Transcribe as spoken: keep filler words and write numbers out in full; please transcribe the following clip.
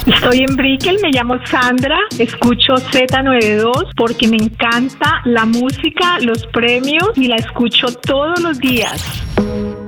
Estoy en Brickell, me llamo Sandra, escucho Z noventa y dos porque me encanta la música, los premios y la escucho todos los días.